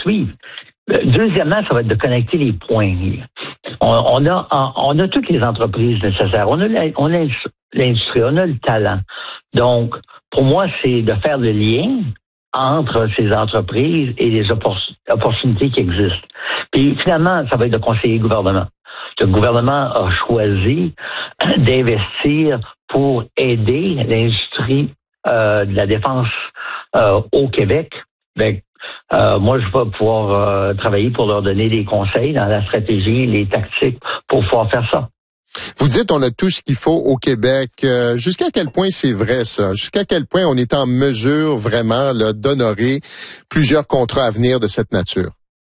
suivre. Deuxièmement, ça va être de connecter les points. On a toutes les entreprises nécessaires. On a l'industrie, on a le talent. Donc, pour moi, c'est de faire le lien entre ces entreprises et les opportunités qui existent. Puis finalement, ça va être de conseiller le gouvernement. Le gouvernement a choisi d'investir pour aider l'industrie de la défense au Québec. Moi, je vais pouvoir travailler pour leur donner des conseils dans la stratégie, les tactiques pour pouvoir faire ça. Vous dites on a tout ce qu'il faut au Québec. Jusqu'à quel point c'est vrai ça? Jusqu'à quel point on est en mesure vraiment là, d'honorer plusieurs contrats à venir de cette nature?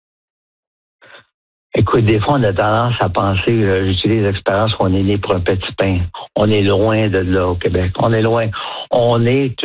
Écoute, des fois, on a tendance à penser, j'utilise l'expérience qu'on est né pour un petit pain. On est loin de là au Québec. On est loin. On est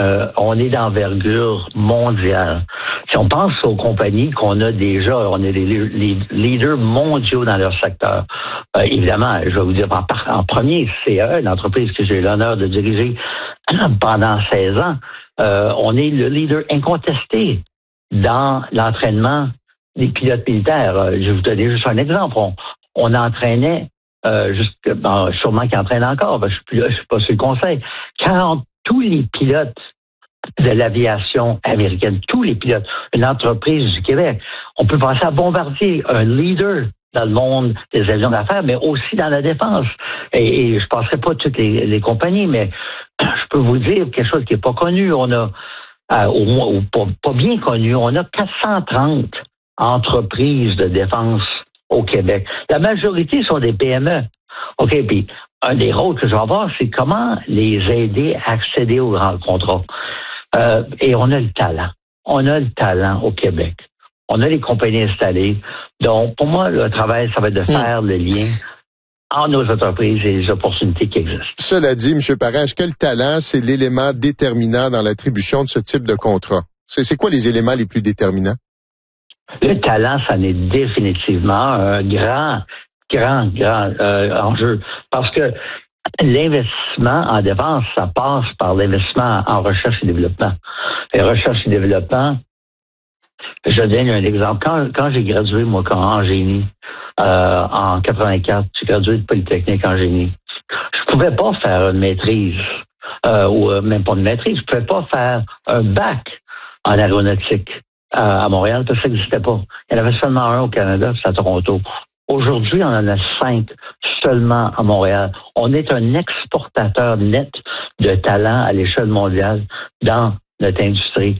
d'envergure mondiale. Si on pense aux compagnies qu'on a déjà, on est des leaders mondiaux dans leur secteur. Évidemment, je vais vous dire en premier, CAE, une entreprise que j'ai eu l'honneur de diriger pendant 16 ans. On est le leader incontesté dans l'entraînement des pilotes militaires. Je vais vous donner juste un exemple. On entraînait, sûrement qu'ils entraînent encore, je suis plus là, je suis pas sur le conseil. Tous les pilotes de l'aviation américaine, tous les pilotes, une entreprise du Québec. On peut penser à Bombardier, un leader dans le monde des avions d'affaires, mais aussi dans la défense. Et je ne passerai pas toutes les compagnies, mais je peux vous dire quelque chose qui n'est pas connu. On a, au moins, ou pas bien connu, on a 430 entreprises de défense au Québec. La majorité sont des PME. OK, puis un des rôles que je vais avoir, c'est comment les aider à accéder aux grands contrats. Et on a le talent. On a le talent au Québec. On a les compagnies installées. Donc, pour moi, le travail, ça va être de faire le lien entre nos entreprises et les opportunités qui existent. Cela dit, M. Parent, est-ce que le talent, c'est l'élément déterminant dans l'attribution de ce type de contrat? C'est quoi les éléments les plus déterminants? Le talent, ça en est définitivement un grand enjeu. Parce que l'investissement en défense, ça passe par l'investissement en recherche et développement. Et recherche et développement, je donne un exemple. Quand j'ai gradué, moi, en génie, en 84, j'ai gradué de Polytechnique en génie. Je pouvais pas faire une maîtrise, ou même pas une maîtrise, je pouvais pas faire un bac en aéronautique à Montréal, parce que ça n'existait pas. Il y en avait seulement un au Canada, c'est à Toronto. Aujourd'hui, on en a 5 seulement à Montréal. On est un exportateur net de talent à l'échelle mondiale dans notre industrie.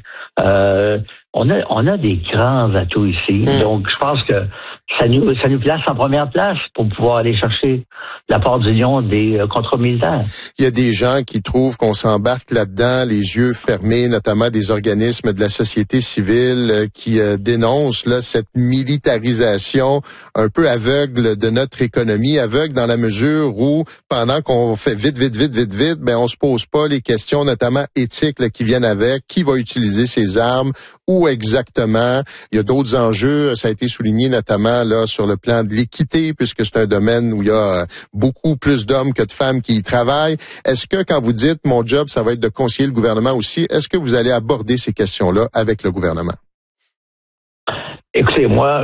On a des grands atouts ici. Donc, je pense que ça nous place en première place pour pouvoir aller chercher la part du lion des contrats militaires. Il y a des gens qui trouvent qu'on s'embarque là-dedans, les yeux fermés, notamment des organismes de la société civile qui dénoncent là cette militarisation un peu aveugle de notre économie, aveugle dans la mesure où pendant qu'on fait vite, ben on se pose pas les questions notamment éthiques là, qui viennent avec, qui va utiliser ces armes, où exactement. Il y a d'autres enjeux, ça a été souligné notamment là sur le plan de l'équité, puisque c'est un domaine où il y a beaucoup plus d'hommes que de femmes qui y travaillent. Est-ce que quand vous dites « mon job, ça va être de conseiller le gouvernement aussi », est-ce que vous allez aborder ces questions-là avec le gouvernement? Écoutez, moi,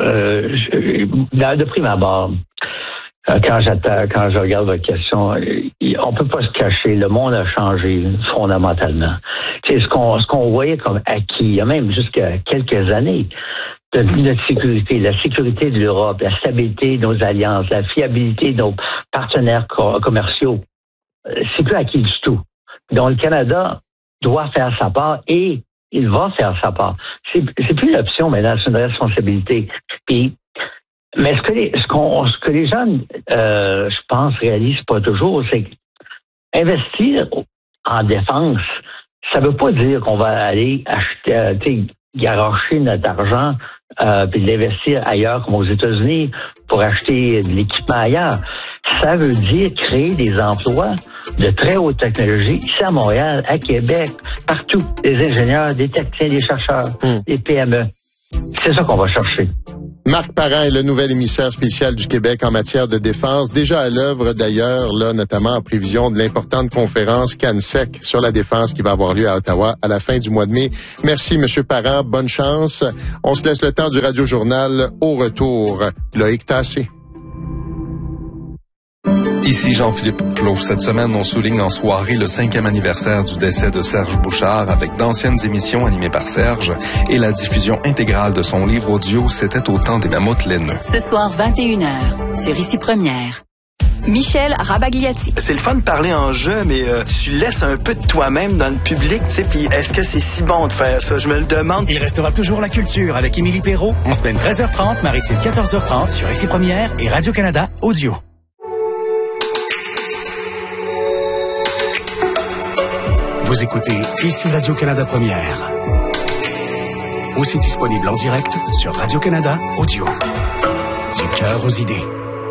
de prime abord, quand je regarde votre question, on peut pas se cacher. Le monde a changé fondamentalement. C'est ce qu'on voyait comme acquis, il y a même jusqu'à quelques années, de notre sécurité, la sécurité de l'Europe, la stabilité de nos alliances, la fiabilité de nos partenaires commerciaux. C'est plus acquis du tout. Donc, le Canada doit faire sa part et il va faire sa part. C'est plus l'option, mais là, c'est une responsabilité. Puis, mais ce que les jeunes, je pense, réalisent pas toujours, c'est qu'investir en défense, ça veut pas dire qu'on va aller acheter, garocher notre argent puis l'investir ailleurs, comme aux États-Unis, pour acheter de l'équipement ailleurs. Ça veut dire créer des emplois de très haute technologie ici à Montréal, à Québec, partout. Des ingénieurs, des techniciens, des chercheurs, des PME. C'est ça qu'on va chercher. Marc Parent est le nouvel émissaire spécial du Québec en matière de défense, déjà à l'œuvre d'ailleurs, là, notamment en prévision de l'importante conférence CANSEC sur la défense qui va avoir lieu à Ottawa à la fin du mois de mai. Merci, Monsieur Parent. Bonne chance. On se laisse le temps du Radio Journal. Au retour, Loïc Tassé. Ici Jean-Philippe Plot. Cette semaine, on souligne en soirée le 5e anniversaire du décès de Serge Bouchard avec d'anciennes émissions animées par Serge et la diffusion intégrale de son livre audio « C'était au temps des mammouths laineux ». Ce soir, 21h, sur Ici Première. Michel Rabagliati. C'est le fun de parler en jeu, mais tu laisses un peu de toi-même dans le public, tu sais, puis est-ce que c'est si bon de faire ça? Je me le demande. Il restera toujours la culture avec Émilie Perrault, en semaine 13h30, Maritime 14h30 sur Ici Première et Radio-Canada Audio. Vous écoutez Ici Radio-Canada Première. Aussi disponible en direct sur Radio-Canada Audio. Du cœur aux idées.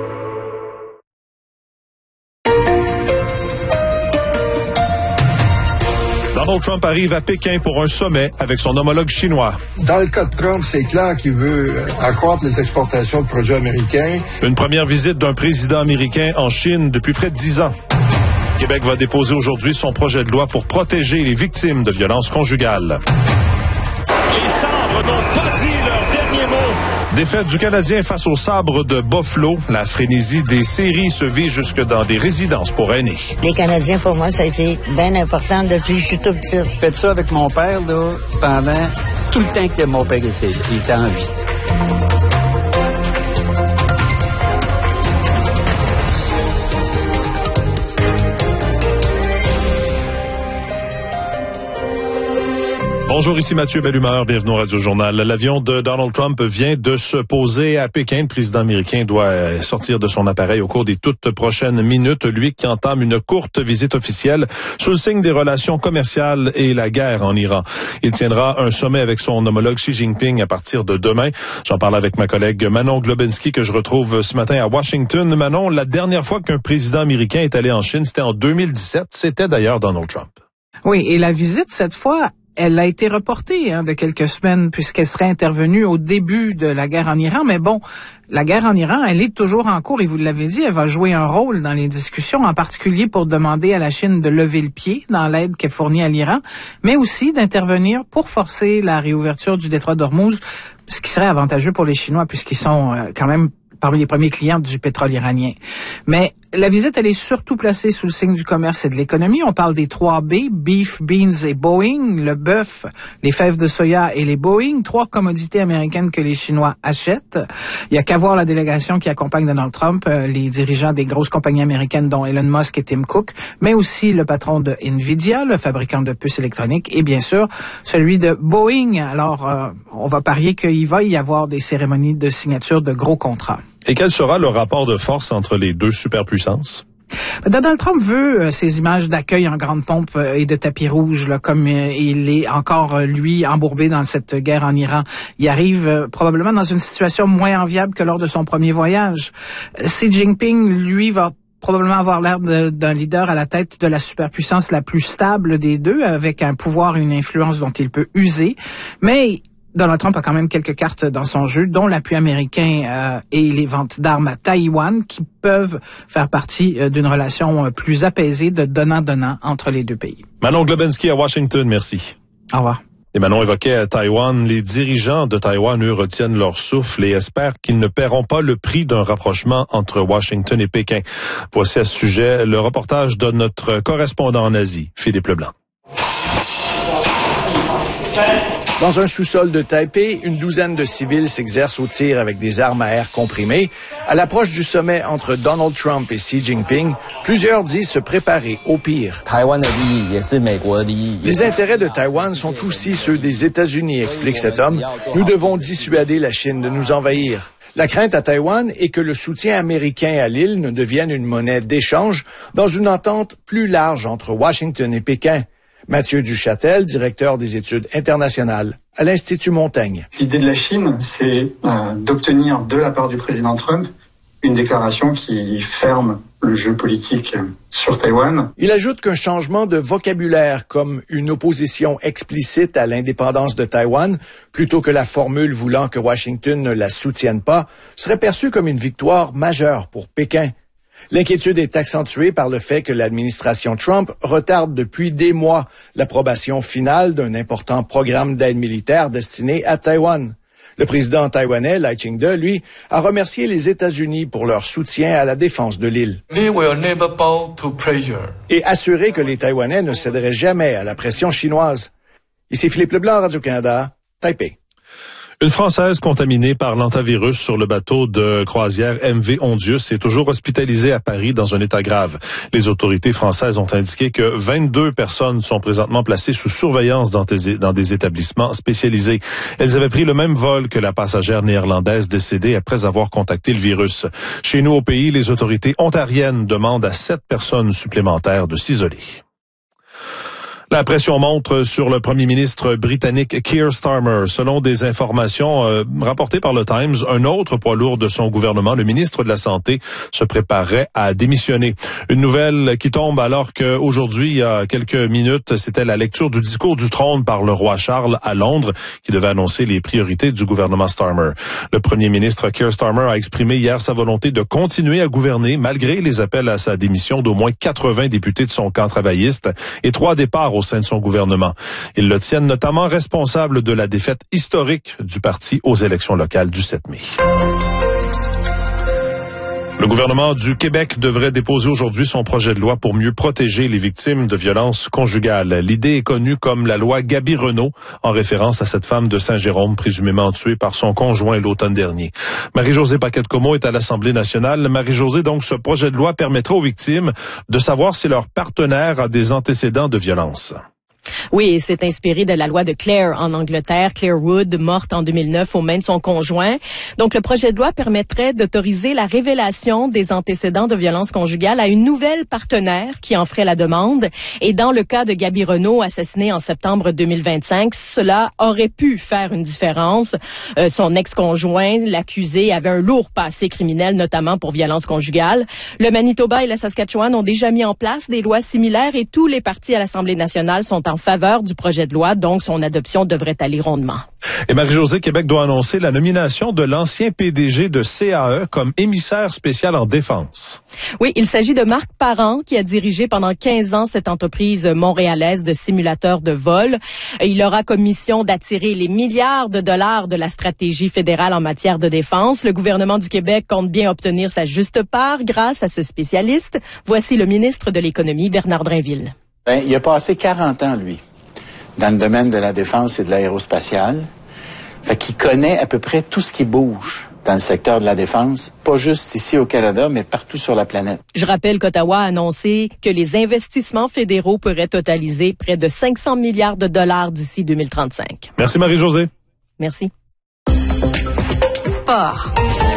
Donald Trump arrive à Pékin pour un sommet avec son homologue chinois. Dans le cas de Trump, c'est clair qu'il veut accroître les exportations de produits américains. Une première visite d'un président américain en Chine depuis près de 10 ans. Québec va déposer aujourd'hui son projet de loi pour protéger les victimes de violences conjugales. Les Sabres n'ont pas dit leur dernier mot. Défaite du Canadien face aux Sabres de Buffalo. La frénésie des séries se vit jusque dans des résidences pour aînés. Les Canadiens, pour moi, ça a été bien important depuis que je suis tout petit. J'ai fait ça avec mon père là, pendant tout le temps que mon père était en vie. Bonjour, ici Mathieu Bellumeur, bienvenue au Radio-Journal. L'avion de Donald Trump vient de se poser à Pékin. Le président américain doit sortir de son appareil au cours des toutes prochaines minutes, lui qui entame une courte visite officielle sous le signe des relations commerciales et la guerre en Iran. Il tiendra un sommet avec son homologue Xi Jinping à partir de demain. J'en parle avec ma collègue Manon Globinski que je retrouve ce matin à Washington. Manon, la dernière fois qu'un président américain est allé en Chine, c'était en 2017. C'était d'ailleurs Donald Trump. Oui, et la visite, cette fois, elle a été reportée de quelques semaines puisqu'elle serait intervenue au début de la guerre en Iran. Mais bon, la guerre en Iran, elle est toujours en cours et vous l'avez dit, elle va jouer un rôle dans les discussions, en particulier pour demander à la Chine de lever le pied dans l'aide qu'elle fournit à l'Iran, mais aussi d'intervenir pour forcer la réouverture du détroit d'Ormuz, ce qui serait avantageux pour les Chinois puisqu'ils sont quand même parmi les premiers clients du pétrole iranien. Mais la visite, elle est surtout placée sous le signe du commerce et de l'économie. On parle des 3 B, beef, beans et Boeing, le bœuf, les fèves de soya et les Boeing, 3 commodités américaines que les Chinois achètent. Il y a qu'à voir la délégation qui accompagne Donald Trump, les dirigeants des grosses compagnies américaines dont Elon Musk et Tim Cook, mais aussi le patron de Nvidia, le fabricant de puces électroniques, et bien sûr celui de Boeing. Alors, on va parier qu'il va y avoir des cérémonies de signature de gros contrats. Et quel sera le rapport de force entre les deux superpuissances? Donald Trump veut ces images d'accueil en grande pompe et de tapis rouge, là, comme il est encore, lui, embourbé dans cette guerre en Iran. Il arrive probablement dans une situation moins enviable que lors de son premier voyage. Xi Jinping, lui, va probablement avoir l'air d'un leader à la tête de la superpuissance la plus stable des deux, avec un pouvoir et une influence dont il peut user. Mais Donald Trump a quand même quelques cartes dans son jeu, dont l'appui américain et les ventes d'armes à Taïwan, qui peuvent faire partie d'une relation plus apaisée de donnant-donnant entre les deux pays. Manon Globinski à Washington, merci. Au revoir. Et Manon évoquait Taïwan. Les dirigeants de Taïwan, eux, retiennent leur souffle et espèrent qu'ils ne paieront pas le prix d'un rapprochement entre Washington et Pékin. Voici à ce sujet le reportage de notre correspondant en Asie, Philippe Leblanc. Dans un sous-sol de Taipei, une douzaine de civils s'exercent au tir avec des armes à air comprimées. À l'approche du sommet entre Donald Trump et Xi Jinping, plusieurs disent se préparer au pire. Les intérêts de Taïwan sont aussi ceux des États-Unis, explique cet homme. Nous devons dissuader la Chine de nous envahir. La crainte à Taïwan est que le soutien américain à l'île ne devienne une monnaie d'échange dans une entente plus large entre Washington et Pékin. Mathieu Duchâtel, directeur des études internationales à l'Institut Montaigne. L'idée de la Chine, c'est d'obtenir de la part du président Trump une déclaration qui ferme le jeu politique sur Taïwan. Il ajoute qu'un changement de vocabulaire, comme une opposition explicite à l'indépendance de Taïwan, plutôt que la formule voulant que Washington ne la soutienne pas, serait perçu comme une victoire majeure pour Pékin. L'inquiétude est accentuée par le fait que l'administration Trump retarde depuis des mois l'approbation finale d'un important programme d'aide militaire destiné à Taïwan. Le président taïwanais, Lai Ching-te, lui, a remercié les États-Unis pour leur soutien à la défense de l'île. Et assuré que les Taïwanais ne céderaient jamais à la pression chinoise. Ici Philippe Leblanc, Radio-Canada, Taipei. Une Française contaminée par l'hantavirus sur le bateau de croisière MV Ondius est toujours hospitalisée à Paris dans un état grave. Les autorités françaises ont indiqué que 22 personnes sont présentement placées sous surveillance dans des établissements spécialisés. Elles avaient pris le même vol que la passagère néerlandaise décédée après avoir contacté le virus. Chez nous au pays, les autorités ontariennes demandent à 7 personnes supplémentaires de s'isoler. La pression monte sur le premier ministre britannique Keir Starmer. Selon des informations rapportées par le Times, un autre poids lourd de son gouvernement, le ministre de la Santé, se préparerait à démissionner. Une nouvelle qui tombe alors qu'aujourd'hui, il y a quelques minutes, c'était la lecture du discours du trône par le roi Charles à Londres qui devait annoncer les priorités du gouvernement Starmer. Le premier ministre Keir Starmer a exprimé hier sa volonté de continuer à gouverner malgré les appels à sa démission d'au moins 80 députés de son camp travailliste et 3 départs au sein de son gouvernement. Ils le tiennent notamment responsable de la défaite historique du parti aux élections locales du 7 mai. Le gouvernement du Québec devrait déposer aujourd'hui son projet de loi pour mieux protéger les victimes de violences conjugales. L'idée est connue comme la loi Gabi-Renault, en référence à cette femme de Saint-Jérôme présumément tuée par son conjoint l'automne dernier. Marie-Josée Paquette-Comeau est à l'Assemblée nationale. Marie-Josée, donc, ce projet de loi permettra aux victimes de savoir si leur partenaire a des antécédents de violence. Oui, c'est inspiré de la loi de Clare en Angleterre, Clare Wood, morte en 2009 aux mains de son conjoint. Donc, le projet de loi permettrait d'autoriser la révélation des antécédents de violence conjugale à une nouvelle partenaire qui en ferait la demande. Et dans le cas de Gabi Renault, assassinée en septembre 2025, cela aurait pu faire une différence. Son ex-conjoint, l'accusé, avait un lourd passé criminel, notamment pour violence conjugale. Le Manitoba et la Saskatchewan ont déjà mis en place des lois similaires et tous les partis à l'Assemblée nationale sont en faveur du projet de loi, donc son adoption devrait aller rondement. Et Marie-Josée, Québec doit annoncer la nomination de l'ancien PDG de CAE comme émissaire spécial en défense. Oui, il s'agit de Marc Parent qui a dirigé pendant 15 ans cette entreprise montréalaise de simulateurs de vol. Il aura comme mission d'attirer les milliards de dollars de la stratégie fédérale en matière de défense. Le gouvernement du Québec compte bien obtenir sa juste part grâce à ce spécialiste. Voici le ministre de l'Économie, Bernard Drinville. Il a passé 40 ans, lui, dans le domaine de la défense et de l'aérospatiale. Fait qu'il connaît à peu près tout ce qui bouge dans le secteur de la défense, pas juste ici au Canada, mais partout sur la planète. Je rappelle qu'Ottawa a annoncé que les investissements fédéraux pourraient totaliser près de 500 milliards de dollars d'ici 2035. Merci Marie-Josée. Merci. Sport.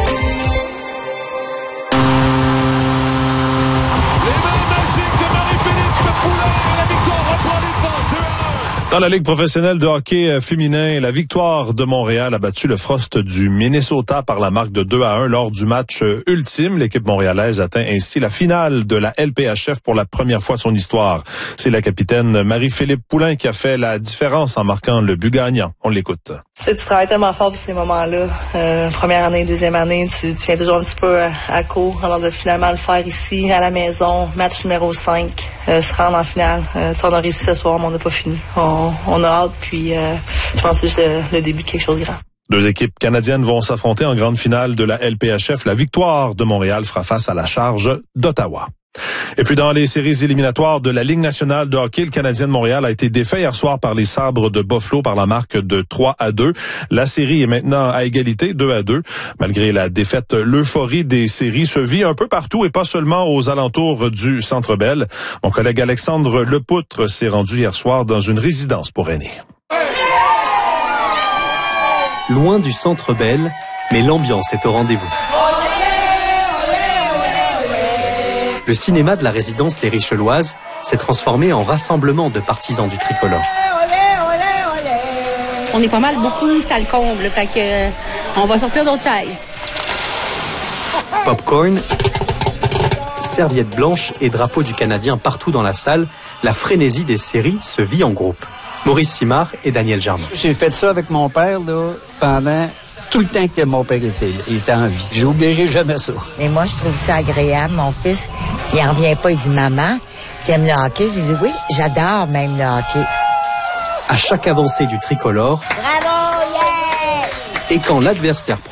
Dans la Ligue professionnelle de hockey féminin, la Victoire de Montréal a battu le Frost du Minnesota par la marque de 2-1 lors du match ultime. L'équipe montréalaise atteint ainsi la finale de la LPHF pour la première fois de son histoire. C'est la capitaine Marie-Philippe Poulain qui a fait la différence en marquant le but gagnant. On l'écoute. Tu travailles tellement fort pour ces moments-là. Première année, deuxième année, tu viens toujours un petit peu à court. Alors de finalement le faire ici, à la maison, match numéro 5, se rendre en finale. On a réussi ce soir, mais on n'a pas fini. On a hâte, puis je pense que c'est juste le début de quelque chose de grand. 2 équipes canadiennes vont s'affronter en grande finale de la LPHF. La Victoire de Montréal fera face à la Charge d'Ottawa. Et puis dans les séries éliminatoires de la Ligue nationale de hockey, le Canadien de Montréal a été défait hier soir par les Sabres de Buffalo par la marque de 3-2. La série est maintenant à égalité, 2-2. Malgré la défaite, l'euphorie des séries se vit un peu partout et pas seulement aux alentours du Centre Bell. Mon collègue Alexandre Lepoutre s'est rendu hier soir dans une résidence pour aînés. Loin du Centre Bell, mais l'ambiance est au rendez-vous. Le cinéma de la résidence Les Richeloises s'est transformé en rassemblement de partisans du tricolore. On est pas mal beaucoup, ça le comble, fait que on va sortir d'autres chaises. Popcorn, serviettes blanches et drapeaux du Canadien partout dans la salle, la frénésie des séries se vit en groupe. Maurice Simard et Daniel Germain. J'ai fait ça avec mon père là, pendant tout le temps que mon père était en vie. J'oublierai jamais ça. Mais moi, je trouve ça agréable. Mon fils, il en revient pas. Il dit, maman, t'aimes le hockey? J'ai dit, oui, j'adore même le hockey. À chaque avancée du tricolore, bravo, yeah! Et quand l'adversaire